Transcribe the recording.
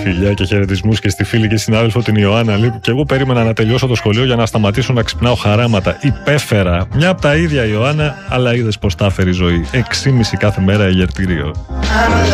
Φιλιά και χαιρετισμούς και στη φίλη και συνάδελφο την Ιωάννα. Και εγώ περίμενα να τελειώσω το σχολείο για να σταματήσω να ξυπνάω χαράματα. Υπέφερα. Μια από τα ίδια Ιωάννα, αλλά είδες πως τα έφερε η ζωή. 6,5 κάθε μέρα εγερτήριο.